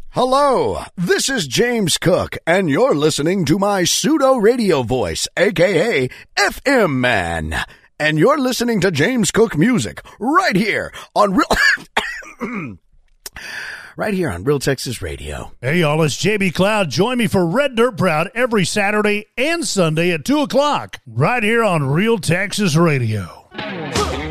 Hello, this is James Cook, and you're listening to my pseudo radio voice, aka FM Man. And you're listening to James Cook Music right here on Real Texas Radio. Hey, y'all, it's JB Cloud. Join me for Red Dirt Proud every Saturday and Sunday at 2 o'clock right here on Real Texas Radio.